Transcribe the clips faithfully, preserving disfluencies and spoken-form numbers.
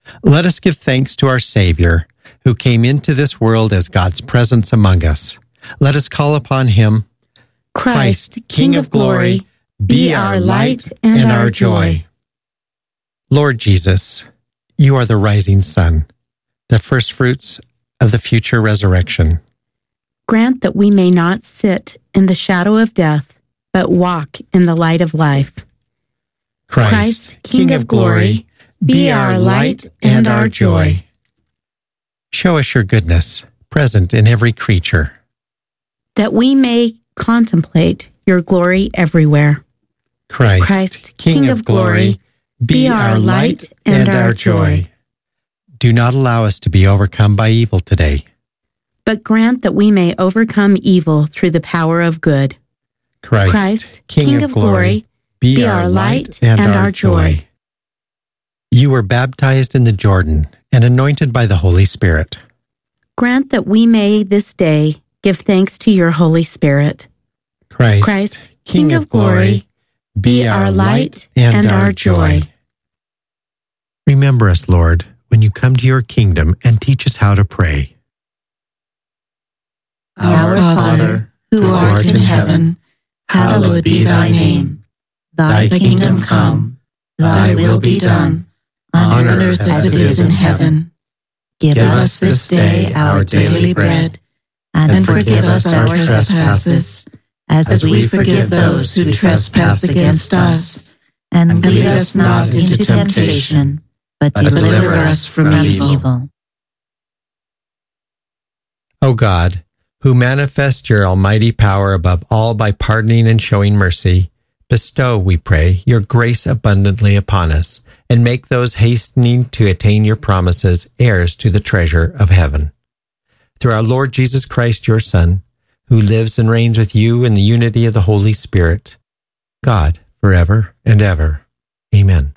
Let us give thanks to our Savior, who came into this world as God's presence among us. Let us call upon him. Christ, King of glory, be our light and our joy. Lord Jesus, you are the rising sun, the first fruits of the future resurrection. Grant that we may not sit in the shadow of death, but walk in the light of life. Christ, Christ, King of glory, be our light and our joy. Show us your goodness, present in every creature, that we may contemplate your glory everywhere. Christ, Christ, King of glory, be our light and our joy. Do not allow us to be overcome by evil today, but grant that we may overcome evil through the power of good. Christ, Christ King, King of glory, be our light and our joy. You were baptized in the Jordan and anointed by the Holy Spirit. Grant that we may this day give thanks to your Holy Spirit. Christ, Christ King of glory, be our light and our joy. Remember us, Lord, when you come to your kingdom, and teach us how to pray. Our Father, who art in heaven, hallowed be thy name. Thy kingdom come, thy will be done, on earth as it is in heaven. Give us this day our daily bread, and forgive us our trespasses, as we forgive those who trespass against us. And lead us not into temptation, but deliver us from evil. O God, who manifest your almighty power above all by pardoning and showing mercy, bestow, we pray, your grace abundantly upon us, and make those hastening to attain your promises heirs to the treasure of heaven. Through our Lord Jesus Christ, your Son, who lives and reigns with you in the unity of the Holy Spirit, God, forever and ever. Amen.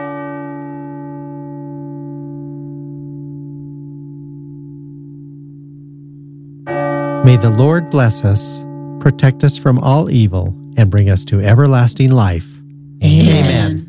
May the Lord bless us, protect us from all evil, and bring us to everlasting life. Amen.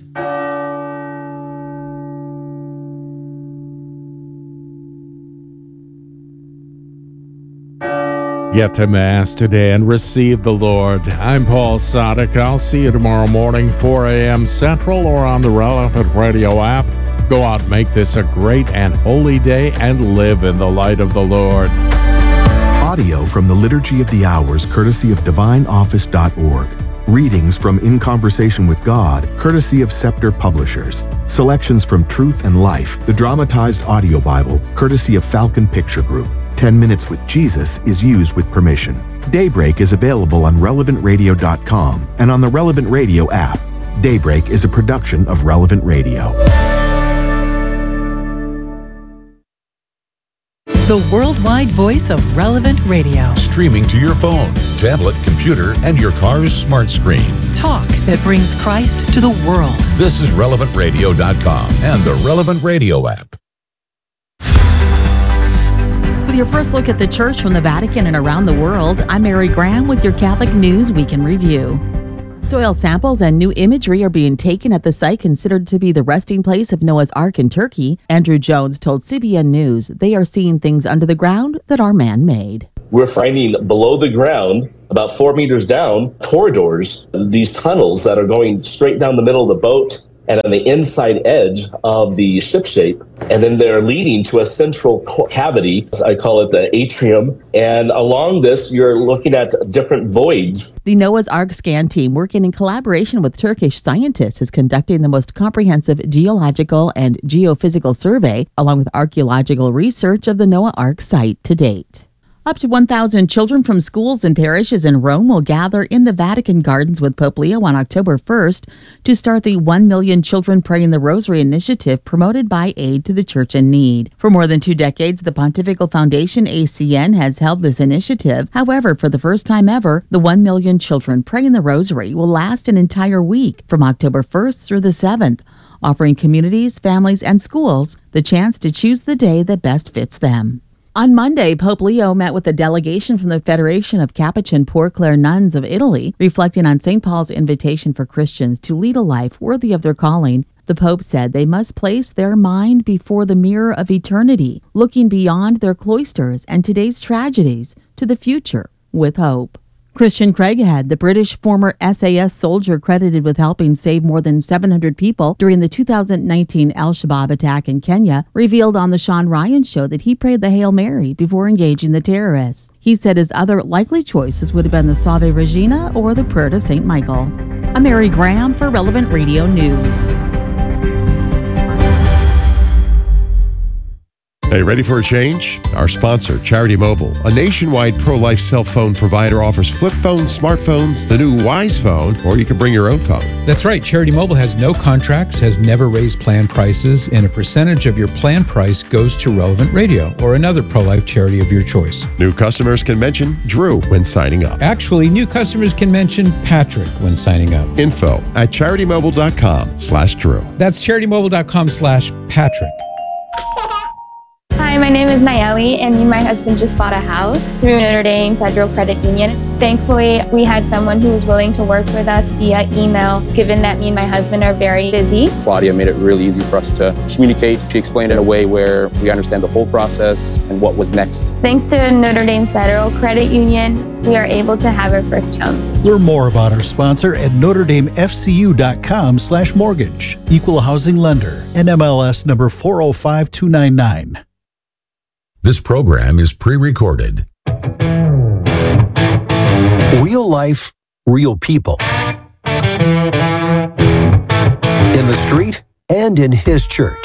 Get to Mass today and receive the Lord. I'm Paul Sadek. I'll see you tomorrow morning, four a.m. Central, or on the Relevant Radio app. Go out, make this a great and holy day, and live in the light of the Lord. Audio from the Liturgy of the Hours, courtesy of divine office dot org. Readings from In Conversation with God, courtesy of Scepter Publishers. Selections from Truth and Life, the dramatized audio Bible, courtesy of Falcon Picture Group. ten minutes with Jesus is used with permission. Daybreak is available on relevant radio dot com and on the Relevant Radio app. Daybreak is a production of Relevant Radio. The worldwide voice of Relevant Radio. Streaming to your phone, tablet, computer, and your car's smart screen. Talk that brings Christ to the world. This is relevant radio dot com and the Relevant Radio app. With your first look at the church from the Vatican and around the world, I'm Mary Graham with your Catholic News Week in Review. Soil samples and new imagery are being taken at the site considered to be the resting place of Noah's Ark in Turkey. Andrew Jones told C B N News they are seeing things under the ground that are man-made. We're finding below the ground, about four meters down, corridors, these tunnels that are going straight down the middle of the boat and on the inside edge of the ship shape. And then they're leading to a central cavity. I call it the atrium. And along this, you're looking at different voids. The Noah's Ark scan team, working in collaboration with Turkish scientists, is conducting the most comprehensive geological and geophysical survey, along with archaeological research of the Noah Ark site to date. Up to one thousand children from schools and parishes in Rome will gather in the Vatican Gardens with Pope Leo on October first to start the one million Children Praying the Rosary initiative promoted by Aid to the Church in Need. For more than two decades, the Pontifical Foundation, A C N, has held this initiative. However, for the first time ever, the one million Children Praying the Rosary will last an entire week from October first through the seventh, offering communities, families, and schools the chance to choose the day that best fits them. On Monday, Pope Leo met with a delegation from the Federation of Capuchin Poor Clare Nuns of Italy, reflecting on Saint Paul's invitation for Christians to lead a life worthy of their calling. The The Pope said they must place their mind before the mirror of eternity, looking beyond their cloisters and today's tragedies to the future with hope. Christian Craighead, the British former S A S soldier credited with helping save more than seven hundred people during the two thousand nineteen Al-Shabaab attack in Kenya, revealed on the Sean Ryan Show that he prayed the Hail Mary before engaging the terrorists. He said his other likely choices would have been the Salve Regina or the prayer to Saint Michael. I'm Mary Graham for Relevant Radio News. Hey, ready for a change? Our sponsor, Charity Mobile, a nationwide pro-life cell phone provider, offers flip phones, smartphones, the new Wise phone, or you can bring your own phone. That's right. Charity Mobile has no contracts, has never raised plan prices, and a percentage of your plan price goes to Relevant Radio or another pro-life charity of your choice. New customers can mention Drew when signing up. Actually, new customers can mention Patrick when signing up. Info at charitymobile.com slash Drew. That's charitymobile.com slash Patrick. Hi, my name is Nayeli, and me and my husband just bought a house through Notre Dame Federal Credit Union. Thankfully, we had someone who was willing to work with us via email, given that me and my husband are very busy. Claudia made it really easy for us to communicate. She explained it in a way where we understand the whole process and what was next. Thanks to Notre Dame Federal Credit Union, we are able to have our first home. Learn more about our sponsor at NotreDameFCU.com slash mortgage. Equal housing lender. N M L S number four oh five two nine nine. This program is pre-recorded. Real life, real people. In the street and in his church.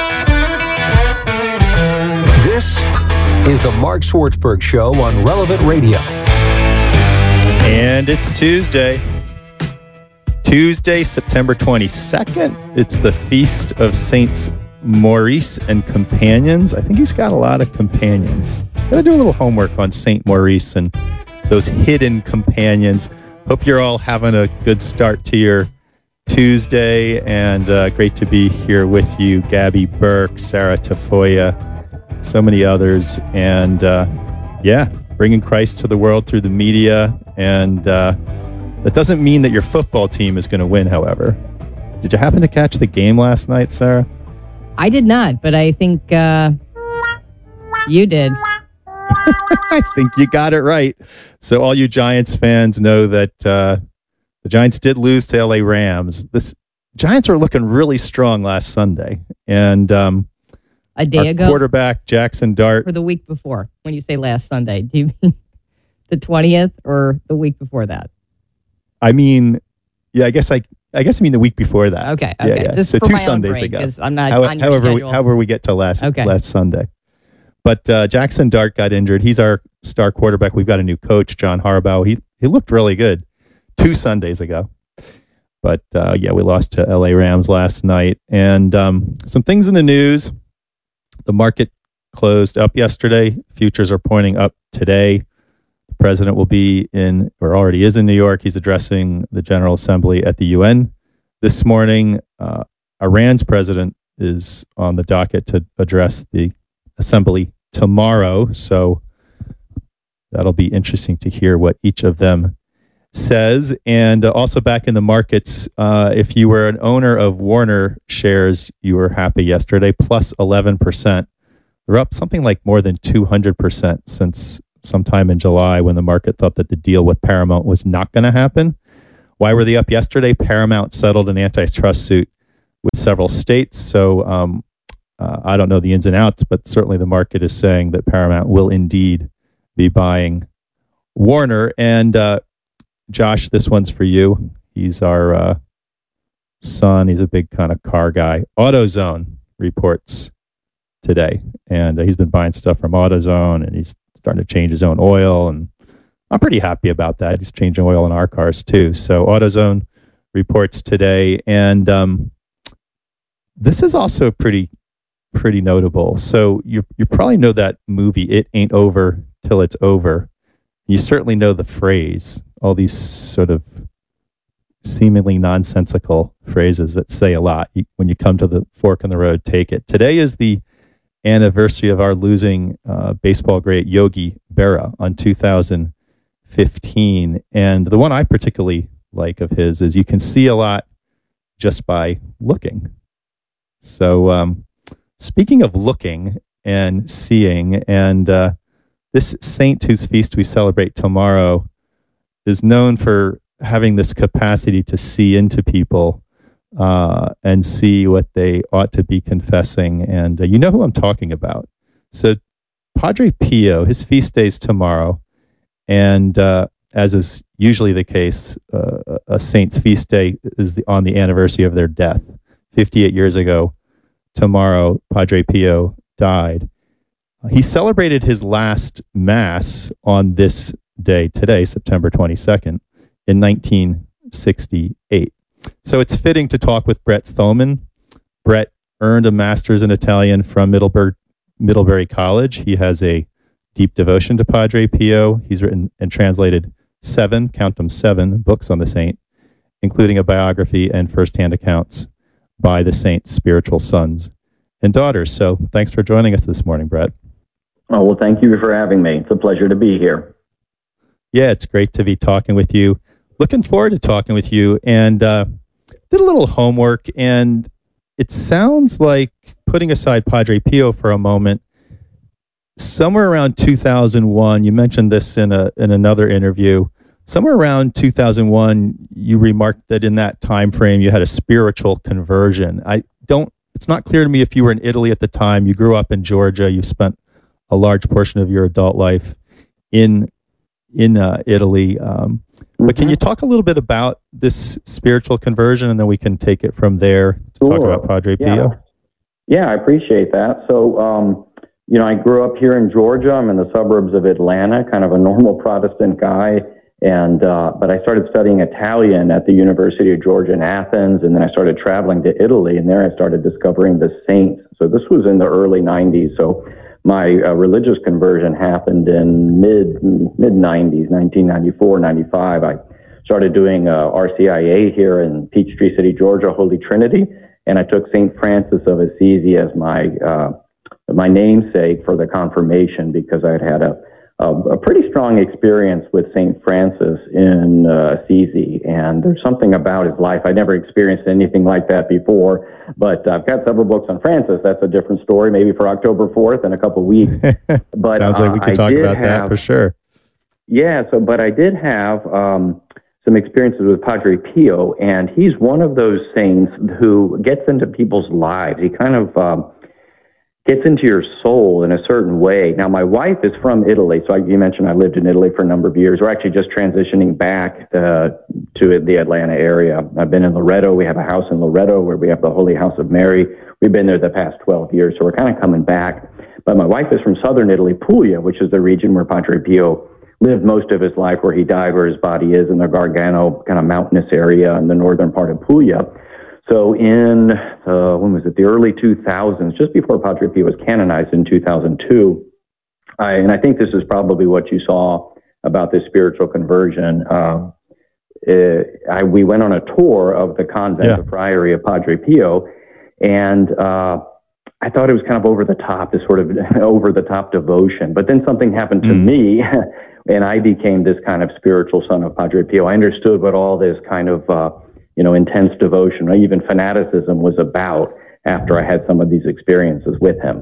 This is the Mark Swartzberg Show on Relevant Radio. And it's Tuesday. Tuesday, September twenty-second. It's the Feast of Saints Maurice and companions. I think he's got a lot of companions. Gotta do a little homework on Saint Maurice and those hidden companions. Hope you're all having a good start to your Tuesday, and uh, great to be here with you, Gabby Burke, Sarah Tafoya, so many others, and uh, yeah, bringing Christ to the world through the media. And uh, that doesn't mean that your football team is going to win, however. Did you happen to catch the game last night, Sarah? I did not, but I think uh, you did. I think you got it right. So all you Giants fans know that uh, the Giants did lose to L A Rams. The Giants were looking really strong last Sunday. And um, a day our ago? quarterback, Jackson Dart. Or the week before, when you say last Sunday. Do you mean the twentieth or the week before that? I mean, yeah, I guess I... I guess I mean the week before that. Okay, okay. Yeah, yeah. Just so for two my own Sundays brain, ago. 'cause I'm not How, on your however, we, schedule. however we get to last Okay. last Sunday. But uh, Jackson Dart got injured. He's our star quarterback. We've got a new coach, John Harbaugh. He he looked really good two Sundays ago. But uh, yeah, we lost to L A Rams last night. And um, some things in the news. The market closed up yesterday. Futures are pointing up today. The president will be in, or already is in New York. He's addressing the General Assembly at the U N this morning. uh, Iran's president is on the docket to address the assembly tomorrow. So that'll be interesting to hear what each of them says. And uh, also back in the markets, uh, if you were an owner of Warner shares, you were happy yesterday, plus eleven percent. They're up something like more than two hundred percent since sometime in July, when the market thought that the deal with Paramount was not going to happen. Why were they up yesterday? Paramount settled an antitrust suit with several states. So um, uh, I don't know the ins and outs, but certainly the market is saying that Paramount will indeed be buying Warner. And uh, Josh, this one's for you. He's our uh, son. He's a big kind of car guy. AutoZone reports today. And uh, he's been buying stuff from AutoZone, and he's starting to change his own oil, and I'm pretty happy about that. He's changing oil in our cars too. So AutoZone reports today, and um, this is also pretty, pretty notable. So you you probably know that movie, It Ain't Over Till It's Over. You certainly know the phrase. All these sort of seemingly nonsensical phrases that say a lot. You, when you come to the fork in the road, take it. Today is the anniversary of our losing uh, baseball great Yogi Berra on two thousand fifteen. And the one I particularly like of his is you can see a lot just by looking. So, um, speaking of looking and seeing, and uh, this saint whose feast we celebrate tomorrow is known for having this capacity to see into people uh, and see what they ought to be confessing. And uh, you know who I'm talking about. So Padre Pio, his feast day is tomorrow. And uh, as is usually the case, uh, a saint's feast day is the, on the anniversary of their death. fifty-eight years ago, tomorrow, Padre Pio died. He celebrated his last Mass on this day today, September twenty-second, in nineteen sixty-eight. So it's fitting to talk with Brett Thoman. Brett earned a master's in Italian from Middleburg, Middlebury College. He has a deep devotion to Padre Pio. He's written and translated seven, count them seven, books on the saint, including a biography and firsthand accounts by the saint's spiritual sons and daughters. So thanks for joining us this morning, Brett. Oh, well, thank you for having me. It's a pleasure to be here. Yeah, it's great to be talking with you. Looking forward to talking with you. And uh, did a little homework, and it sounds like, putting aside Padre Pio for a moment, somewhere around two thousand one, you mentioned this in a in another interview, somewhere around two thousand one, you remarked that in that time frame you had a spiritual conversion. I don't, it's not clear to me if you were in Italy at the time. You grew up in Georgia. You spent a large portion of your adult life in in uh, Italy. Um, mm-hmm. But can you talk a little bit about this spiritual conversion, and then we can take it from there to Sure. talk about Padre Yeah. Pio? Yeah, I appreciate that. So, um, you know, I grew up here in Georgia. I'm in the suburbs of Atlanta, kind of a normal Protestant guy. And, uh, but I started studying Italian at the University of Georgia in Athens. And then I started traveling to Italy, and there I started discovering the saints. So this was in the early nineties. So my uh, religious conversion happened in mid, mid nineties, nineteen ninety-four, ninety-five. I started doing uh, R C I A here in Peachtree City, Georgia, Holy Trinity. And I took Saint Francis of Assisi as my, uh, my namesake for the confirmation, because I had had a, a, a pretty strong experience with Saint Francis in uh, Assisi. And there's something about his life. I never experienced anything like that before, but I've got several books on Francis. That's a different story, maybe for October fourth in a couple of weeks. But Sounds like we uh, could I talk did about that have- for sure. Yeah, so, but I did have um, some experiences with Padre Pio, and he's one of those saints who gets into people's lives. He kind of um, gets into your soul in a certain way. Now, my wife is from Italy, so I, you mentioned I lived in Italy for a number of years. We're actually just transitioning back uh, to the Atlanta area. I've been in Loretto. We have a house in Loretto where we have the Holy House of Mary. We've been there the past twelve years, so we're kind of coming back. But my wife is from southern Italy, Puglia, which is the region where Padre Pio lived most of his life, where he died, where his body is in the Gargano kind of mountainous area in the northern part of Puglia. So in, uh, when was it, the early two thousands, just before Padre Pio was canonized in two thousand two, I, and I think this is probably what you saw about this spiritual conversion. Uh, it, I, we went on a tour of the convent, Yeah. the friary of Padre Pio, and uh, I thought it was kind of over the top, this sort of over the top devotion. But then something happened to me, and I became this kind of spiritual son of Padre Pio. I understood what all this kind of, uh, you know, intense devotion or even fanaticism was about after I had some of these experiences with him.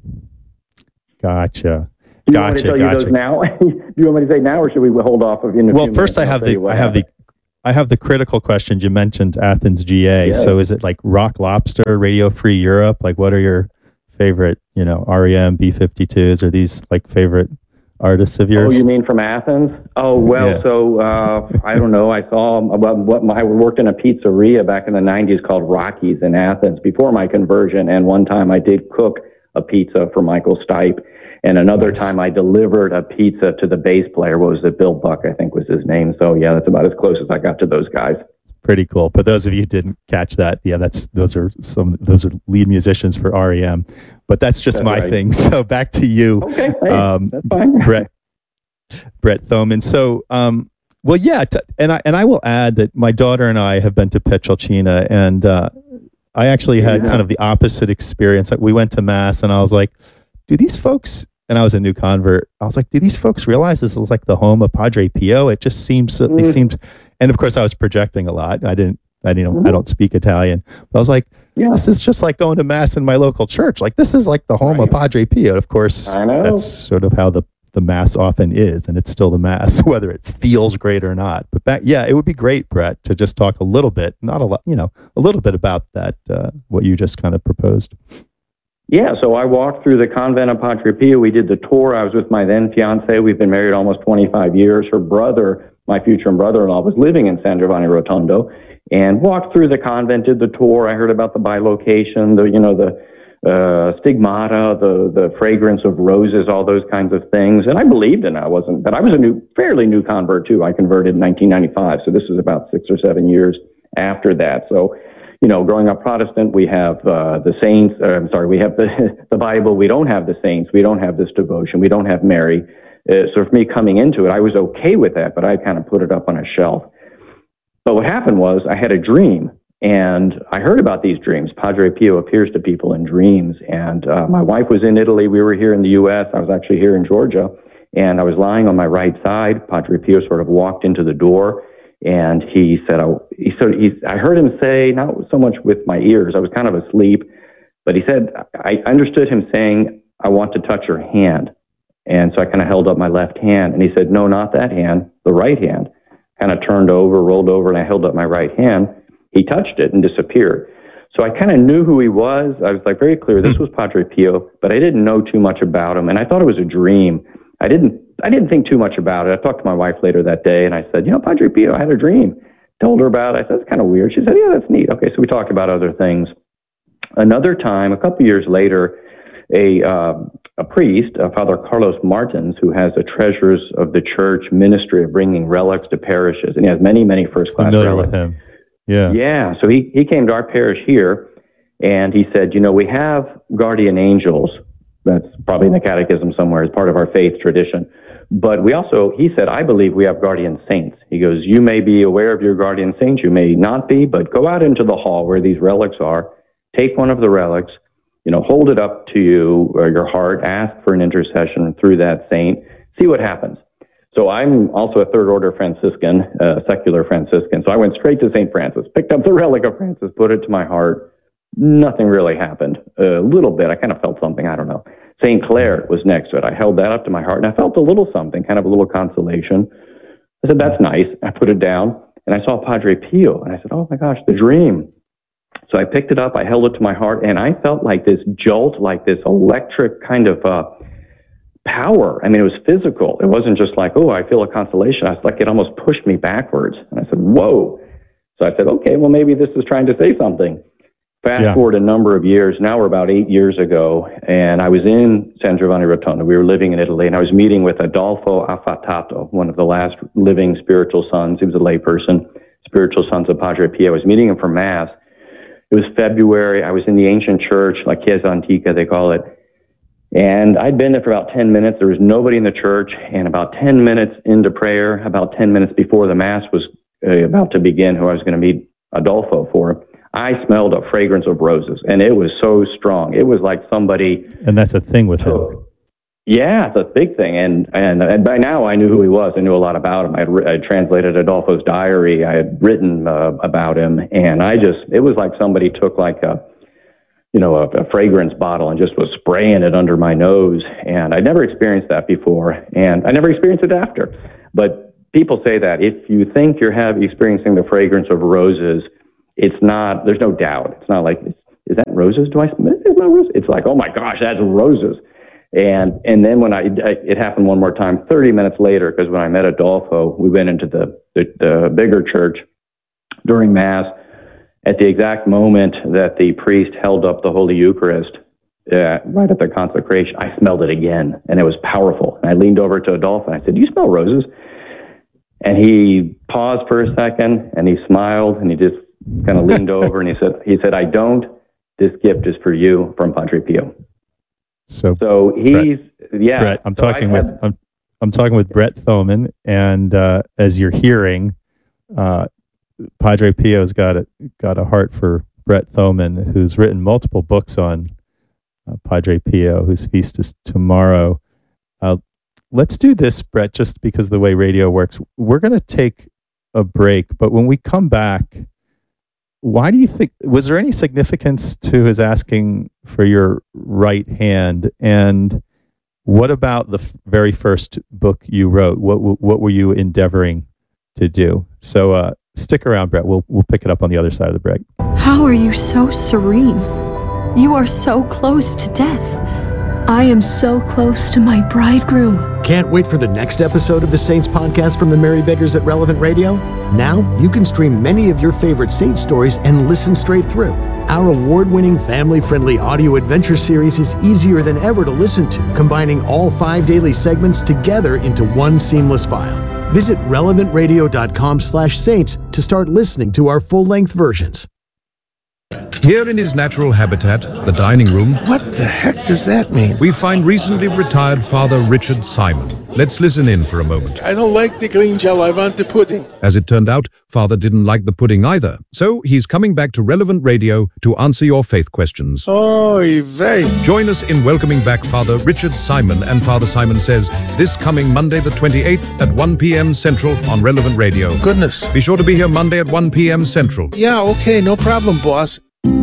Gotcha. Do you want me to Gotcha. tell you Gotcha. those now? Do you want me to say now, or should we hold off of in a Well, few first minutes? I I'll have tell you the what I have the happened. I have the critical questions. You mentioned Athens G A. Yeah. So is it like Rock Lobster, Radio Free Europe? Like, what are your favorite, you know, R E M, B fifty-twos? Are these like favorite artists of yours? Oh, you mean from Athens? Oh, well, Yeah. so uh, I don't know. I saw what, what my, I worked in a pizzeria back in the nineties called Rocky's in Athens before my conversion. And one time I did cook a pizza for Michael Stipe. And another Nice. time I delivered a pizza to the bass player. What was it? Bill Buck, I think was his name. So yeah, that's about as close as I got to those guys. Pretty cool. For those of you who didn't catch that, yeah, that's those are some those are lead musicians for R E M. But that's just That's my right. thing. So back to you, Okay, hey, um, that's fine. Brett Brett Thoman. So um, well, yeah, t- and I and I will add that my daughter and I have been to Pietrelcina, and uh, I actually had Yeah. kind of the opposite experience. Like, we went to mass, and I was like, do these folks? And I was a new convert. I was like, do these folks realize this is like the home of Padre Pio? It just seems they Mm. seemed, and of course I was projecting a lot. I didn't, I didn't, Mhm. I don't speak Italian. But I was like, Yeah. This is just like going to mass in my local church. Like this is like the home right. of Padre Pio. Of course, I know. That's sort of how the, the mass often is, and it's still the mass, whether it feels great or not. But back, yeah, it would be great, Brett, to just talk a little bit, not a lot, you know, a little bit about that, uh, what you just kind of proposed. Yeah, so I walked through the convent of Padre Pio. We did the tour. I was with my then fiance. We've been married almost twenty-five years. Her brother, my future brother-in-law, was living in San Giovanni Rotondo, and walked through the convent, did the tour. I heard about the bilocation, the, you know, the uh, stigmata, the, the fragrance of roses, all those kinds of things. And I believed in it. I wasn't, but I was a new, fairly new convert too. I converted in nineteen ninety-five. So this is about six or seven years after that. So, you know, growing up Protestant, we have uh, the saints, uh, I'm sorry, we have the, the Bible. We don't have the saints. We don't have this devotion. We don't have Mary. Uh, so for me coming into it, I was okay with that, but I kind of put it up on a shelf. But what happened was I had a dream, and I heard about these dreams. Padre Pio appears to people in dreams. And uh, my wife was in Italy. We were here in the U S. I was actually here in Georgia. And I was lying on my right side. Padre Pio sort of walked into the door, and he said, oh, he, so he, I heard him say, not so much with my ears, I was kind of asleep, but he said, I understood him saying, I want to touch your hand. And so I kind of held up my left hand, and he said, no, not that hand, the right hand. Kind of turned over, rolled over, and I held up my right hand. He touched it and disappeared. So I kind of knew who he was. I was like very clear, this was Padre Pio, but I didn't know too much about him, and I thought it was a dream. I didn't I didn't think too much about it. I talked to my wife later that day, and I said, you know, Padre Pio, I had a dream. Told her about it. I said, it's kind of weird. She said, yeah, that's neat. Okay, so we talked about other things. Another time, a couple years later, a uh, a priest, uh, Father Carlos Martins, who has the Treasures of the Church ministry of bringing relics to parishes, and he has many, many first-class Familiar relics. with him. Yeah. Yeah, so he, he came to our parish here, and he said, you know, we have guardian angels. That's probably in the catechism somewhere as part of our faith tradition. But we also, he said, I believe we have guardian saints. He goes, you may be aware of your guardian saints, you may not be, but go out into the hall where these relics are, take one of the relics, you know, hold it up to you or your heart, ask for an intercession through that saint, see what happens. So I'm also a third order Franciscan, uh, secular Franciscan. So I went straight to Saint Francis, picked up the relic of Francis, put it to my heart. Nothing really happened. A little bit. I kind of felt something. I don't know. Saint Clare was next to it. I held that up to my heart, and I felt a little something, kind of a little consolation. I said, that's nice. I put it down, and I saw Padre Pio, and I said, oh my gosh, the dream. So I picked it up, I held it to my heart, and I felt like this jolt, like this electric kind of uh, power. I mean, it was physical. It wasn't just like, oh, I feel a consolation. I was like, it almost pushed me backwards. And I said, whoa. So I said, okay, well, maybe this is trying to say something. Fast yeah. forward a number of years, now we're about eight years ago, and I was in San Giovanni Rotondo. We were living in Italy, and I was meeting with Adolfo Affatato, one of the last living spiritual sons. He was a layperson, spiritual sons of Padre Pio. I was meeting him for Mass. It was February. I was in the ancient church, La Chiesa Antica, they call it. And I'd been there for about ten minutes. There was nobody in the church. And about ten minutes into prayer, about ten minutes before the Mass was uh, about to begin, who I was going to meet Adolfo for, I smelled a fragrance of roses. And it was so strong. It was like somebody... And that's a thing with took, him. Yeah, it's a big thing. And, and and by now I knew who he was. I knew a lot about him. I had, I had translated Adolfo's diary. I had written uh, about him. And I just, it was like somebody took like a, you know, a, a fragrance bottle and just was spraying it under my nose. And I'd never experienced that before. And I never experienced it after. But people say that if you think you're have, experiencing the fragrance of roses, it's not, there's no doubt. It's not like, is that roses? Do I smell roses? It's like, oh my gosh, that's roses. And and then when I, it happened one more time, thirty minutes later, because when I met Adolfo, we went into the, the, the bigger church during Mass. At the exact moment that the priest held up the Holy Eucharist, uh, right at the consecration, I smelled it again, and it was powerful. And I leaned over to Adolfo, and I said, do you smell roses? And he paused for a second, and he smiled, and he just kind of leaned over, and he said, he said, I don't. This gift is for you from Padre Pio. So, so he's Brett, yeah. Brett, I'm so talking had, with I'm, I'm talking with Brett Thoman, and uh, as you're hearing, uh, Padre Pio's got a got a heart for Brett Thoman, who's written multiple books on uh, Padre Pio, whose feast is tomorrow. Uh, let's do this, Brett, just because of the way radio works. We're going to take a break, but when we come back, why do you think, was there any significance to his asking for your right hand? And what about the f- very first book you wrote? What w- what were you endeavoring to do? So uh, stick around, Brett. We'll we'll pick it up on the other side of the break. How are you so serene? You are so close to death. I am so close to my bridegroom. Can't wait for the next episode of the Saints podcast from the Mary Beggars at Relevant Radio? Now you can stream many of your favorite Saints stories and listen straight through. Our award-winning, family-friendly audio adventure series is easier than ever to listen to, combining all five daily segments together into one seamless file. Visit relevant radio dot com slash saints to start listening to our full-length versions. Here in his natural habitat, the dining room... What the heck does that mean? ...we find recently retired Father Richard Simon. Let's listen in for a moment. I don't like the green gel, I want the pudding. As it turned out, Father didn't like the pudding either. So he's coming back to Relevant Radio to answer your faith questions. Oy vey. Join us in welcoming back Father Richard Simon and Father Simon Says this coming Monday the twenty-eighth at one p.m. Central on Relevant Radio. Goodness. Be sure to be here Monday at one p.m. Central. Yeah, okay, no problem, boss.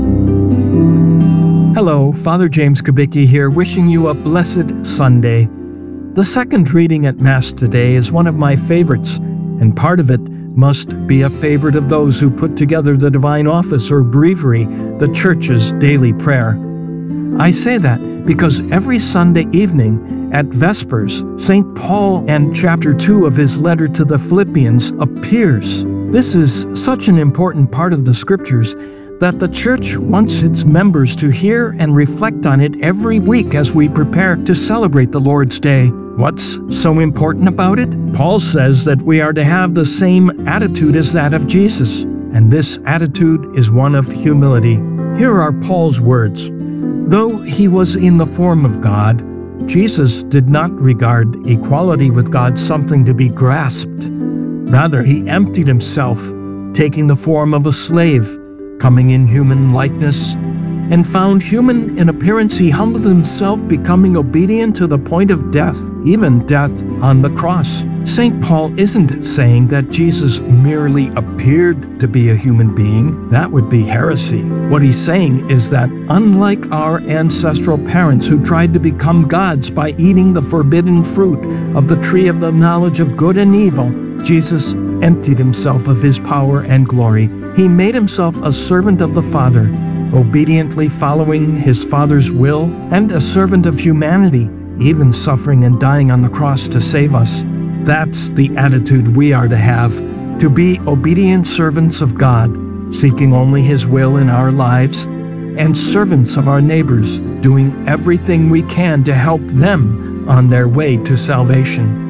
Hello, Father James Kubicki here, wishing you a blessed Sunday. The second reading at Mass today is one of my favorites, and part of it must be a favorite of those who put together the Divine Office or Breviary, the Church's daily prayer. I say that because every Sunday evening at Vespers, Saint Paul and chapter two of his letter to the Philippians appears. This is such an important part of the Scriptures that the Church wants its members to hear and reflect on it every week as we prepare to celebrate the Lord's Day. What's so important about it? Paul says that we are to have the same attitude as that of Jesus, and this attitude is one of humility. Here are Paul's words. Though he was in the form of God, Jesus did not regard equality with God something to be grasped. Rather, he emptied himself, taking the form of a slave, coming in human likeness, and found human in appearance, he humbled himself, becoming obedient to the point of death, even death on the cross. Saint Paul isn't saying that Jesus merely appeared to be a human being. That would be heresy. What he's saying is that unlike our ancestral parents who tried to become gods by eating the forbidden fruit of the tree of the knowledge of good and evil, Jesus emptied himself of his power and glory. He made himself a servant of the Father, obediently following his Father's will, and a servant of humanity, even suffering and dying on the cross to save us. That's the attitude we are to have, to be obedient servants of God, seeking only his will in our lives, and servants of our neighbors, doing everything we can to help them on their way to salvation.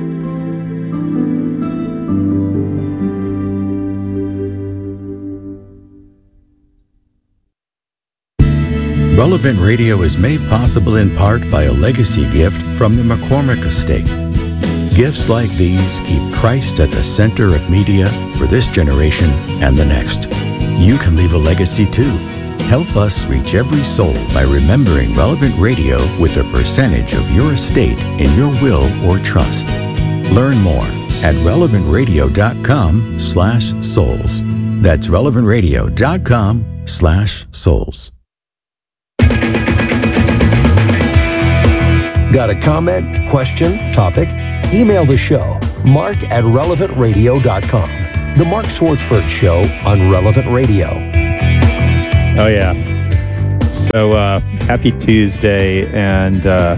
Relevant Radio is made possible in part by a legacy gift from the McCormick Estate. Gifts like these keep Christ at the center of media for this generation and the next. You can leave a legacy too. Help us reach every soul by remembering Relevant Radio with a percentage of your estate in your will or trust. Learn more at relevant radio dot com slash souls. That's relevant radio dot com slash souls. Got a comment, question, topic? Email the show, mark at relevant radio dot com. The Mark Swartzberg Show on Relevant Radio. Oh, yeah. So, uh, happy Tuesday. And uh,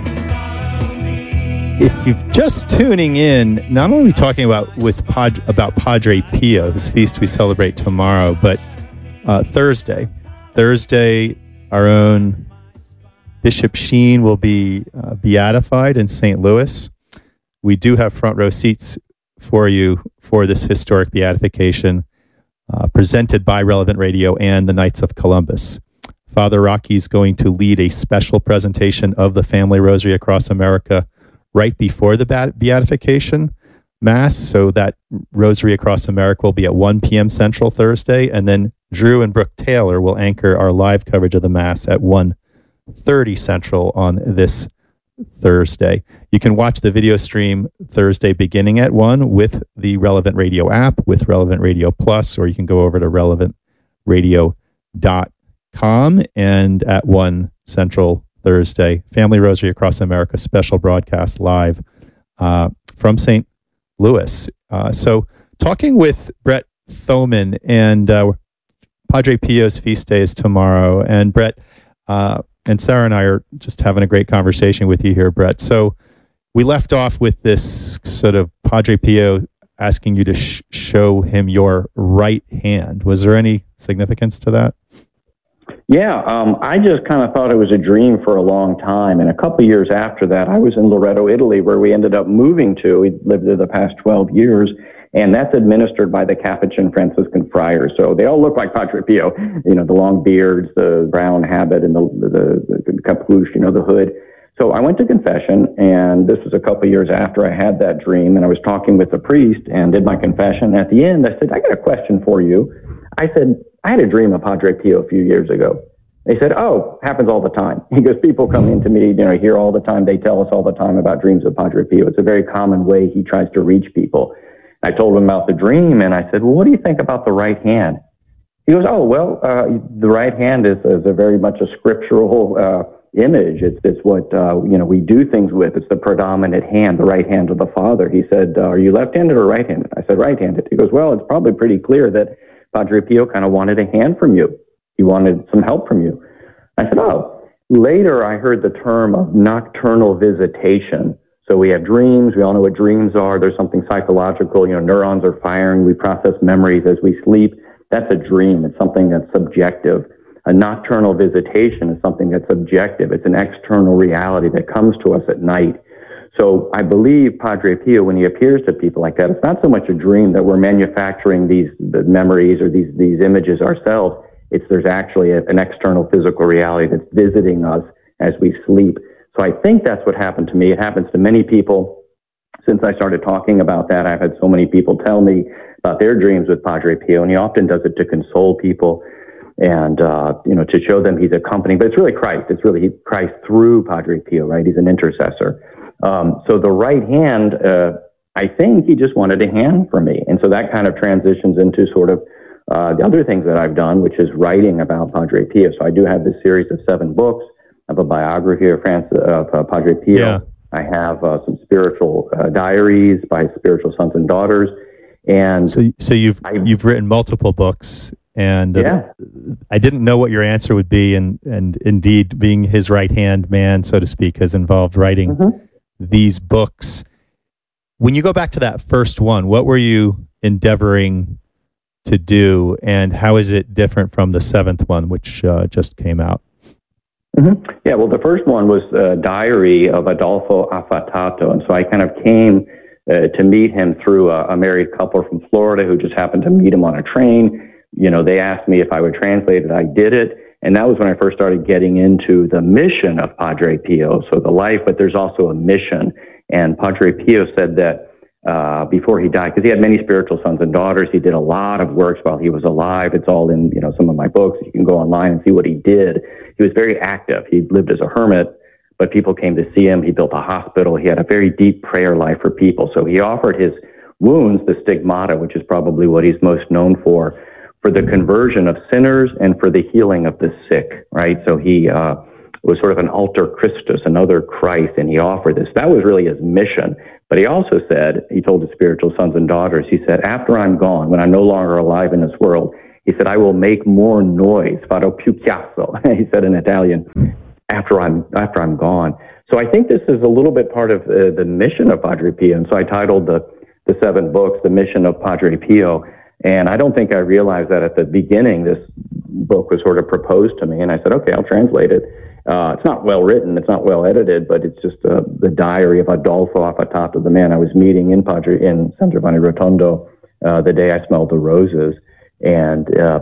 if you're just tuning in, not only are we talking about, with Pod, about Padre Pio, whose feast we celebrate tomorrow, but uh, Thursday. Thursday, our own Bishop Sheen will be uh, beatified in Saint Louis. We do have front row seats for you for this historic beatification uh, presented by Relevant Radio and the Knights of Columbus. Father Rocky is going to lead a special presentation of the Family Rosary across America right before the beatification Mass. So that Rosary across America will be at one p.m. Central Thursday, and then Drew and Brooke Taylor will anchor our live coverage of the Mass at one thirty Central on this Thursday. You can watch the video stream Thursday beginning at one with the Relevant Radio app, with Relevant Radio Plus, or you can go over to relevant radio dot com and at one Central Thursday. Family Rosary Across America special broadcast live uh, from Saint Louis. Uh, so talking with Brett Thoman, and uh, Padre Pio's feast day is tomorrow. And Brett uh, and Sarah and I are just having a great conversation with you here, Brett. So we left off with this sort of Padre Pio asking you to sh- show him your right hand. Was there any significance to that? Yeah, um, I just kind of thought it was a dream for a long time. And a couple of years after that, I was in Loreto, Italy, where we ended up moving to. We lived there the past twelve years. And that's administered by the Capuchin Franciscan friars. So they all look like Padre Pio, you know, the long beards, the brown habit, and the, the, the capuche, you know, the hood. So I went to confession, and this was a couple of years after I had that dream, and I was talking with the priest and did my confession. At the end, I said, I got a question for you. I said, I had a dream of Padre Pio a few years ago. They said, oh, happens all the time. He goes, people come into me, you know, here all the time. They tell us all the time about dreams of Padre Pio. It's a very common way he tries to reach people. I told him about the dream, and I said, well, what do you think about the right hand? He goes, oh, well, uh, the right hand is, is a very much a scriptural uh, image. It's, it's what, uh, you know, we do things with. It's the predominant hand, the right hand of the Father. He said, uh, are you left-handed or right-handed? I said, right-handed. He goes, well, it's probably pretty clear that Padre Pio kind of wanted a hand from you. He wanted some help from you. I said, oh. Later, I heard the term of nocturnal visitation. So we have dreams. We all know what dreams are. There's something psychological. You know, neurons are firing. We process memories as we sleep. That's a dream. It's something that's subjective. A nocturnal visitation is something that's objective. It's an external reality that comes to us at night. So I believe Padre Pio, when he appears to people like that, it's not so much a dream that we're manufacturing these the memories or these, these images ourselves. It's there's actually a, an external physical reality that's visiting us as we sleep. So I think that's what happened to me. It happens to many people. Since I started talking about that, I've had so many people tell me about their dreams with Padre Pio, and he often does it to console people and, uh, you know, to show them he's accompanying. But it's really Christ. It's really Christ through Padre Pio, right? He's an intercessor. Um, so the right hand, uh, I think he just wanted a hand from me. And so that kind of transitions into sort of uh, the other things that I've done, which is writing about Padre Pio. So I do have this series of seven books. I have a biography of, Francis, of uh, Padre Pio. Yeah. I have uh, some spiritual uh, diaries by spiritual sons and daughters. And so, so you've I, you've written multiple books, and uh, yeah. I didn't know what your answer would be, and and indeed, being his right hand man, so to speak, has involved writing mm-hmm. these books. When you go back to that first one, what were you endeavoring to do, and how is it different from the seventh one, which uh, just came out? Mm-hmm. Yeah, well, the first one was a diary of Adolfo Affatato, and so I kind of came uh, to meet him through a, a married couple from Florida who just happened to meet him on a train. You know, they asked me if I would translate it. I did it, and that was when I first started getting into the mission of Padre Pio, so the life, but there's also a mission. And Padre Pio said that uh, before he died, because he had many spiritual sons and daughters, he did a lot of works while he was alive. It's all in, you know, some of my books. You can go online and see what he did. He was very active. He lived as a hermit, but people came to see him. He built a hospital. He had a very deep prayer life for people. So he offered his wounds, the stigmata, which is probably what he's most known for, for the conversion of sinners and for the healing of the sick, right? So he uh, was sort of an alter Christus, another Christ, and he offered this. That was really his mission. But he also said, he told his spiritual sons and daughters, he said, after I'm gone, when I'm no longer alive in this world, he said, I will make more noise, farò più chiasso, he said in Italian, after I'm after I'm gone. So I think this is a little bit part of uh, the mission of Padre Pio. And so I titled the, the seven books, The Mission of Padre Pio. And I don't think I realized that at the beginning, this book was sort of proposed to me. And I said, okay, I'll translate it. Uh, it's not well written, it's not well edited, but it's just uh, the diary of Adolfo Affatato, the man I was meeting in Padre in San Giovanni Rotondo uh, the day I smelled the roses. And uh,